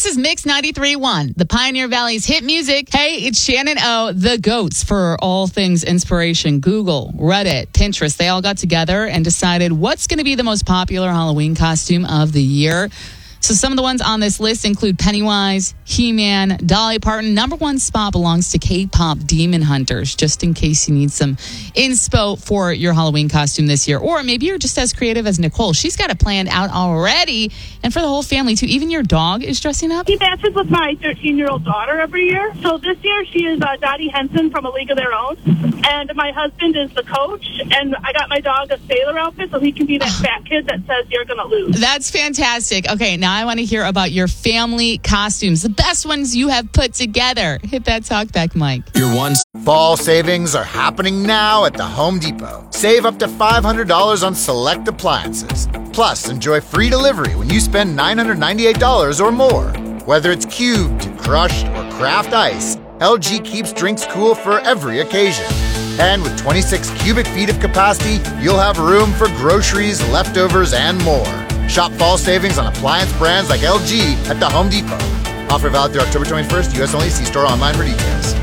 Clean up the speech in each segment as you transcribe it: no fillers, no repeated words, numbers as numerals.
This is Mix 93.1, the Pioneer Valley's hit music. Hey, it's Shannon O, the GOATs for all things inspiration. Google, Reddit, Pinterest, they all got together and decided what's going to be the most popular Halloween costume of the year. So some of the ones on this list include Pennywise, He-Man, Dolly Parton. Number one spot belongs to K-pop Demon Hunters, just in case you need some inspo for your Halloween costume this year. Or maybe you're just as creative as Nicole. She's got it planned out already. And for the whole family, too. Even your dog is dressing up. He matches with my 13-year-old daughter every year. So this year, she is Dottie Henson from A League of Their Own. And my husband is the coach. And I got my dog a sailor outfit so he can be that fat kid that says you're going to lose. That's fantastic. Okay, now I want to hear about your family costumes, the best ones you have put together. Hit that talkback mic. Fall savings are happening now at the Home Depot. Save up to $500 on select appliances. Plus, enjoy free delivery when you spend $998 or more. Whether it's cubed, crushed, or craft ice, LG keeps drinks cool for every occasion. And with 26 cubic feet of capacity, you'll have room for groceries, leftovers, and more. Shop fall savings on appliance brands like LG at the Home Depot. Offer valid through October 21st, U.S. only. See store online for details.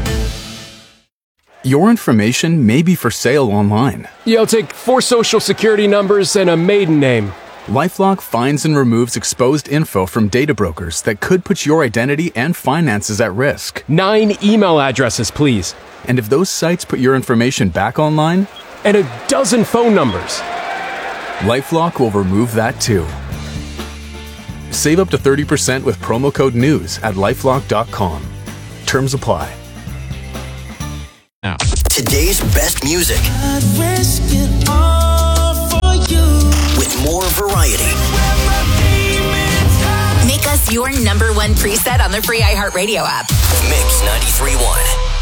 Your information may be for sale online. Yeah, I'll take 4 social security numbers and a maiden name. LifeLock finds and removes exposed info from data brokers that could put your identity and finances at risk. 9 email addresses, please. And if those sites put your information back online? And a dozen phone numbers. LifeLock will remove that too. Save up to 30% with promo code NEWS at LifeLock.com. Terms apply. Now, today's best music. I'd risk it all for you. With more variety. Make us your number one preset on the free iHeartRadio app. Mix 93.1.